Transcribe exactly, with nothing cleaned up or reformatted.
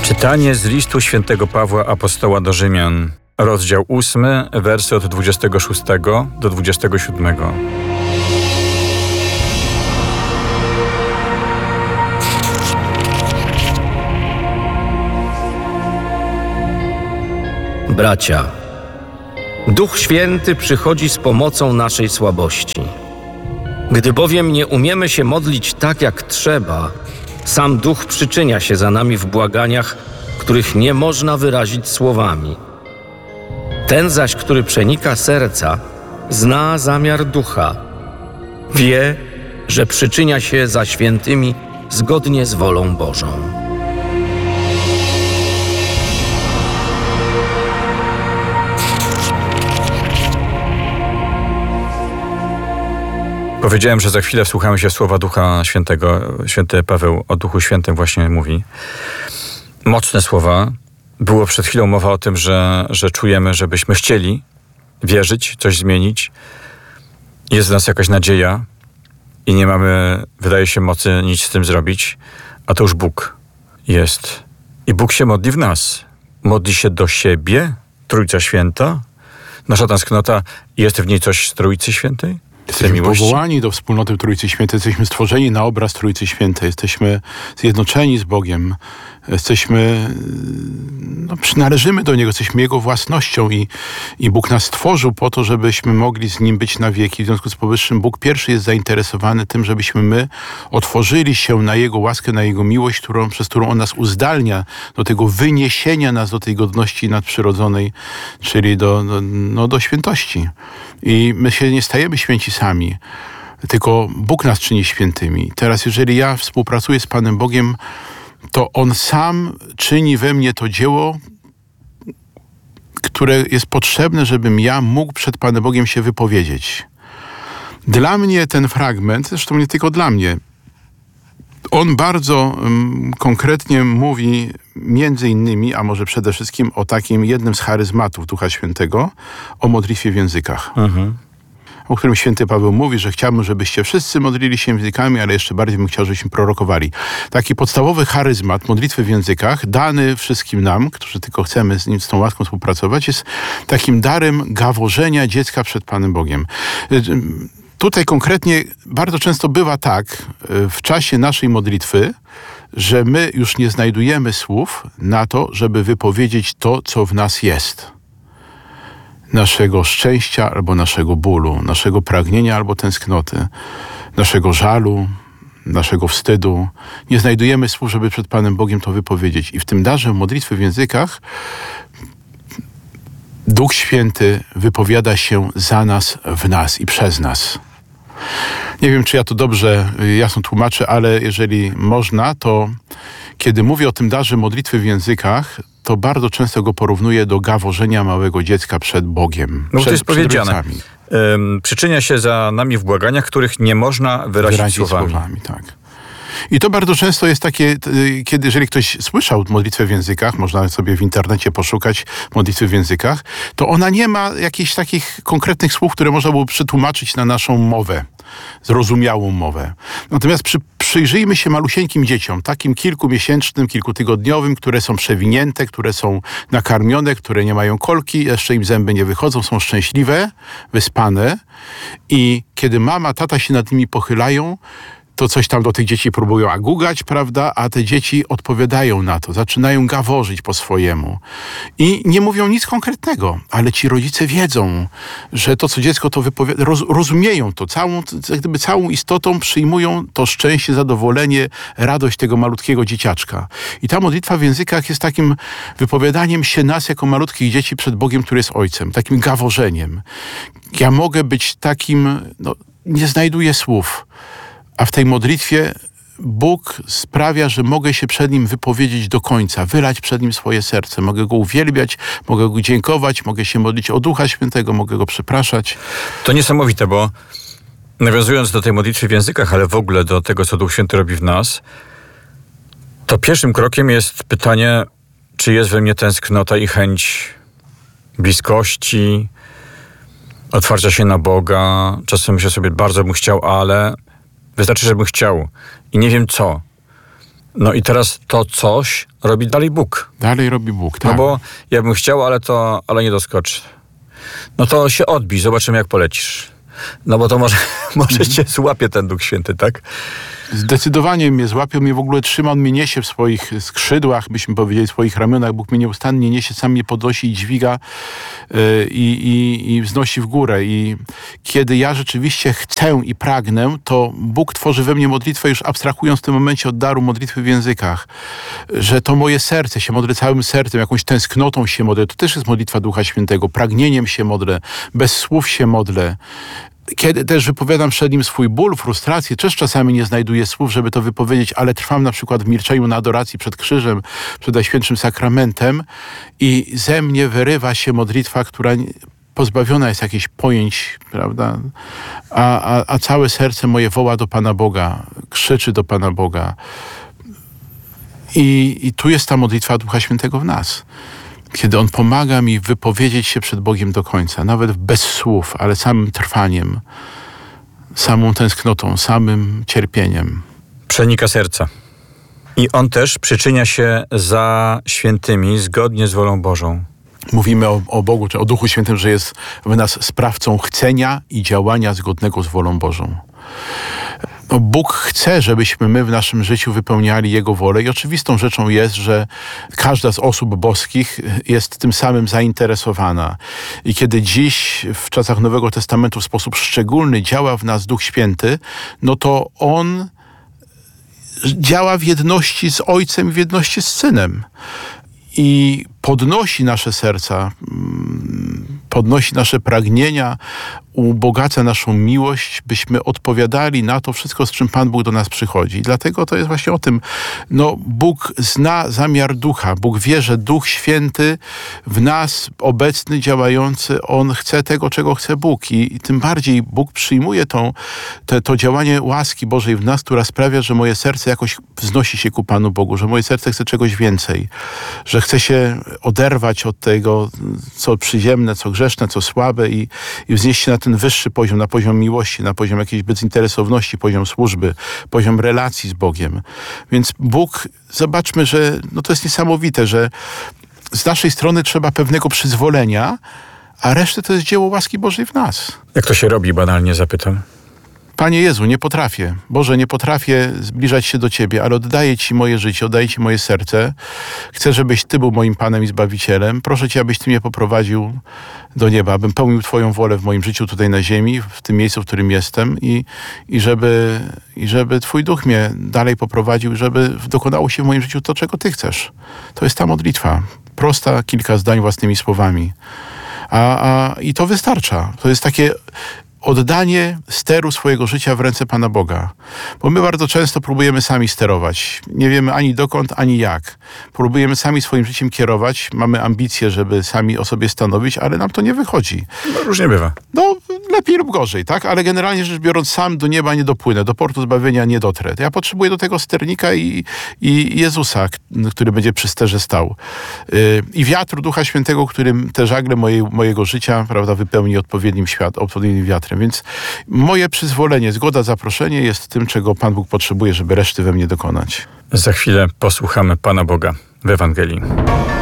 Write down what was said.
Czytanie z listu świętego Pawła Apostoła do Rzymian, rozdział ósmy, wersy od dwudziestego szóstego do dwudziestego siódmego. Bracia, Duch Święty przychodzi z pomocą naszej słabości. Gdy bowiem nie umiemy się modlić tak, jak trzeba, sam Duch przyczynia się za nami w błaganiach, których nie można wyrazić słowami. Ten zaś, który przenika serca, zna zamiar Ducha. Wie, że przyczynia się za świętymi zgodnie z wolą Bożą. Powiedziałem, że za chwilę wsłuchamy się w słowa Ducha Świętego. Święty Paweł o Duchu Świętym właśnie mówi. Mocne słowa. Było przed chwilą mowa o tym, że, że czujemy, żebyśmy chcieli wierzyć, coś zmienić. Jest w nas jakaś nadzieja i nie mamy, wydaje się, mocy nic z tym zrobić. A to już Bóg jest. I Bóg się modli w nas. Modli się do siebie, Trójca Święta. Nasza tęsknota, jest w niej coś z Trójcy Świętej? Jesteśmy powołani do wspólnoty Trójcy Świętej, jesteśmy stworzeni na obraz Trójcy Świętej, jesteśmy zjednoczeni z Bogiem, jesteśmy, no, przynależymy do Niego, jesteśmy Jego własnością i, i Bóg nas stworzył po to, żebyśmy mogli z Nim być na wieki. W związku z powyższym Bóg pierwszy jest zainteresowany tym, żebyśmy my otworzyli się na Jego łaskę, na Jego miłość, którą, przez którą On nas uzdalnia do tego wyniesienia nas do tej godności nadprzyrodzonej, czyli do, do, no, do świętości. I my się nie stajemy święci sami, tylko Bóg nas czyni świętymi. Teraz jeżeli ja współpracuję z Panem Bogiem, to On sam czyni we mnie to dzieło, które jest potrzebne, żebym ja mógł przed Panem Bogiem się wypowiedzieć. Dla mnie ten fragment, zresztą nie tylko dla mnie, on bardzo um, konkretnie mówi między innymi, a może przede wszystkim o takim jednym z charyzmatów Ducha Świętego, o modlitwie w językach. Mhm. O którym święty Paweł mówi, że chciałbym, żebyście wszyscy modlili się językami, ale jeszcze bardziej bym chciał, żebyśmy prorokowali. Taki podstawowy charyzmat modlitwy w językach, dany wszystkim nam, którzy tylko chcemy z nim, z tą łaską współpracować, jest takim darem gaworzenia dziecka przed Panem Bogiem. Tutaj konkretnie bardzo często bywa tak w czasie naszej modlitwy, że my już nie znajdujemy słów na to, żeby wypowiedzieć to, co w nas jest. Naszego szczęścia albo naszego bólu, naszego pragnienia albo tęsknoty, naszego żalu, naszego wstydu. Nie znajdujemy słów, żeby przed Panem Bogiem to wypowiedzieć. I w tym darze modlitwy w językach Duch Święty wypowiada się za nas, w nas i przez nas. Nie wiem, czy ja to dobrze jasno tłumaczę, ale jeżeli można, to kiedy mówię o tym darze modlitwy w językach, to bardzo często go porównuję do gaworzenia małego dziecka przed Bogiem. No przed, to jest powiedziane. Um, przyczynia się za nami w błaganiach, których nie można wyrazić, wyrazić słowami. słowami tak. I to bardzo często jest takie, kiedy jeżeli ktoś słyszał modlitwę w językach, można sobie w internecie poszukać modlitwy w językach, to ona nie ma jakichś takich konkretnych słów, które można było przetłumaczyć na naszą mowę, zrozumiałą mowę. Natomiast przy, przyjrzyjmy się malusieńkim dzieciom, takim kilkumiesięcznym, kilkutygodniowym, które są przewinięte, które są nakarmione, które nie mają kolki, jeszcze im zęby nie wychodzą, są szczęśliwe, wyspane i kiedy mama, tata się nad nimi pochylają, to coś tam do tych dzieci próbują agugać, prawda? A te dzieci odpowiadają na to, zaczynają gaworzyć po swojemu. I nie mówią nic konkretnego, ale ci rodzice wiedzą, że to, co dziecko to wypowiada, roz, rozumieją to, całą, jak gdyby całą istotą przyjmują to szczęście, zadowolenie, radość tego malutkiego dzieciaczka. I ta modlitwa w językach jest takim wypowiadaniem się nas jako malutkich dzieci przed Bogiem, który jest Ojcem, takim gaworzeniem. Ja mogę być takim, no, nie znajduję słów, a w tej modlitwie Bóg sprawia, że mogę się przed Nim wypowiedzieć do końca, wylać przed Nim swoje serce. Mogę Go uwielbiać, mogę Go dziękować, mogę się modlić o Ducha Świętego, mogę Go przepraszać. To niesamowite, bo nawiązując do tej modlitwy w językach, ale w ogóle do tego, co Duch Święty robi w nas, to pierwszym krokiem jest pytanie, czy jest we mnie tęsknota i chęć bliskości, otwarcia się na Boga. Czasem myślę sobie, bardzo bym chciał, ale wystarczy, żebym chciał i nie wiem co. No i teraz to coś robi dalej Bóg. Dalej robi Bóg, tak. No bo ja bym chciał, ale to ale nie doskoczy. No to się odbij, zobaczymy jak polecisz. No bo to może, może cię złapie ten Duch Święty, tak? Zdecydowanie mnie złapią, mnie w ogóle trzyma, on mnie niesie w swoich skrzydłach, byśmy powiedzieli, w swoich ramionach. Bóg mnie nieustannie niesie, sam mnie podnosi i dźwiga yy, i, i wznosi w górę. I kiedy ja rzeczywiście chcę i pragnę, to Bóg tworzy we mnie modlitwę, już abstrahując w tym momencie od daru modlitwy w językach, że to moje serce, się modlę całym sercem, jakąś tęsknotą się modlę. To też jest modlitwa Ducha Świętego. Pragnieniem się modlę, bez słów się modlę. Kiedy też wypowiadam przed Nim swój ból, frustrację, też czasami nie znajduję słów, żeby to wypowiedzieć, ale trwam na przykład w milczeniu na adoracji przed krzyżem, przed Najświętszym Sakramentem i ze mnie wyrywa się modlitwa, która pozbawiona jest jakichś pojęć, prawda? A, a, a całe serce moje woła do Pana Boga, krzyczy do Pana Boga. I, i tu jest ta modlitwa Ducha Świętego w nas. Kiedy On pomaga mi wypowiedzieć się przed Bogiem do końca, nawet bez słów, ale samym trwaniem, samą tęsknotą, samym cierpieniem. Przenika serca. I On też przyczynia się za świętymi zgodnie z wolą Bożą. Mówimy o, o Bogu, czy o Duchu Świętym, że jest w nas sprawcą chcenia i działania zgodnego z wolą Bożą. No, Bóg chce, żebyśmy my w naszym życiu wypełniali Jego wolę i oczywistą rzeczą jest, że każda z osób boskich jest tym samym zainteresowana. I kiedy dziś w czasach Nowego Testamentu w sposób szczególny działa w nas Duch Święty, no to On działa w jedności z Ojcem i w jedności z Synem. I podnosi nasze serca, podnosi nasze pragnienia, ubogaca naszą miłość, byśmy odpowiadali na to wszystko, z czym Pan Bóg do nas przychodzi. I dlatego to jest właśnie o tym, no Bóg zna zamiar Ducha. Bóg wie, że Duch Święty w nas obecny, działający, On chce tego, czego chce Bóg. I, i tym bardziej Bóg przyjmuje tą, te, to działanie łaski Bożej w nas, która sprawia, że moje serce jakoś wznosi się ku Panu Bogu, że moje serce chce czegoś więcej, że chce się oderwać od tego, co przyziemne, co grzeszne, co słabe i, i wznieść się na ten wyższy poziom, na poziom miłości, na poziom jakiejś bezinteresowności, poziom służby, poziom relacji z Bogiem. Więc Bóg, zobaczmy, że no to jest niesamowite, że z naszej strony trzeba pewnego przyzwolenia, a resztę to jest dzieło łaski Bożej w nas. Jak to się robi, banalnie zapytam? Panie Jezu, nie potrafię. Boże, nie potrafię zbliżać się do Ciebie, ale oddaję Ci moje życie, oddaję Ci moje serce. Chcę, żebyś Ty był moim Panem i Zbawicielem. Proszę Cię, abyś Ty mnie poprowadził do nieba, abym pełnił Twoją wolę w moim życiu tutaj na ziemi, w tym miejscu, w którym jestem i, i, żeby, i żeby Twój Duch mnie dalej poprowadził, żeby dokonało się w moim życiu to, czego Ty chcesz. To jest ta modlitwa. Prosta, kilka zdań własnymi słowami. A, a, I to wystarcza. To jest takie oddanie steru swojego życia w ręce Pana Boga. Bo my bardzo często próbujemy sami sterować. Nie wiemy ani dokąd, ani jak. Próbujemy sami swoim życiem kierować. Mamy ambicje, żeby sami o sobie stanowić, ale nam to nie wychodzi. No, różnie bywa. No, lepiej lub gorzej, tak? Ale generalnie rzecz biorąc, sam do nieba nie dopłynę, do portu zbawienia nie dotrę. Ja potrzebuję do tego sternika i, i Jezusa, który będzie przy sterze stał. Yy, I wiatru Ducha Świętego, którym te żagle moje, mojego życia, prawda, wypełni odpowiednim świat, odpowiednim wiatrem. Więc moje przyzwolenie, zgoda, zaproszenie jest tym, czego Pan Bóg potrzebuje, żeby reszty we mnie dokonać. Za chwilę posłuchamy Pana Boga w Ewangelii.